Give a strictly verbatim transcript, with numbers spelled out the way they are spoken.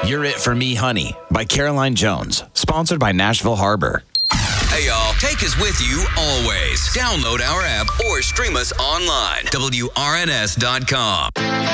You're It For Me, Honey by Caroline Jones. Sponsored by Nashville Harbor. Hey, y'all. Take us with you always. Download our app or stream us online. W R N S dot com.